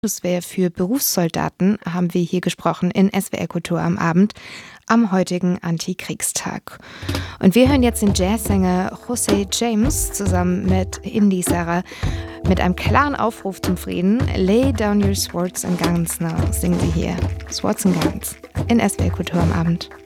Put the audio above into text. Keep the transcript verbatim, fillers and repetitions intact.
Bundeswehr für Berufssoldaten haben wir hier gesprochen in S W R Kultur am Abend am heutigen Antikriegstag. Und wir hören jetzt den Jazzsänger José James zusammen mit Indy Sarah mit einem klaren Aufruf zum Frieden. Lay down your swords and guns now, singen sie hier. Swords and Guns in S W R Kultur am Abend.